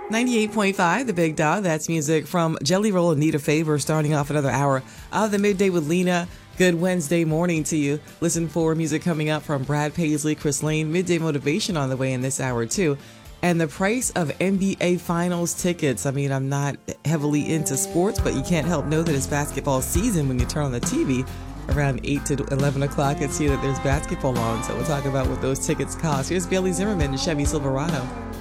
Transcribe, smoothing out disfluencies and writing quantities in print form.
98.5, The Big Dog. That's music from Jelly Roll and Nita Faber, starting off another hour of the Midday with Lena. Good Wednesday morning to you. Listen for music coming up from Brad Paisley, Chris Lane. Midday motivation on the way in this hour, too. And the price of NBA Finals tickets. I mean, I'm not heavily into sports, but you can't help know that it's basketball season when you turn on the TV. Around 8 to 11 o'clock, and see that there's basketball on. So we'll talk about what those tickets cost. Here's Bailey Zimmerman and Chevy Silverado.